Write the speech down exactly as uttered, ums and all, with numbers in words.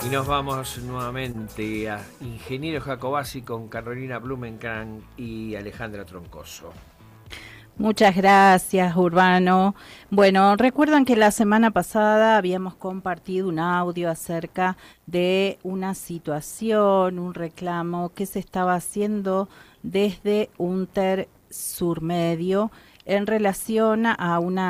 Y nos vamos nuevamente a Ingeniero Jacobasi con Carolina Blumenkranz y Alejandra Troncoso. Muchas gracias, Urbano. Bueno, recuerdan que la semana pasada habíamos compartido un audio acerca de una situación, un reclamo que se estaba haciendo desde Unter Surmedio en relación a una